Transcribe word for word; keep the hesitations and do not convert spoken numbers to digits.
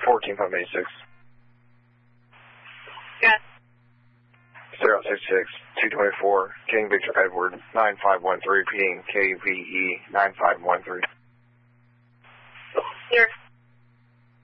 fourteen five eighty-six. Yes. zero six six two twenty-four, King Victor Edward, nine five one three, repeating K V E nine five one three. Here.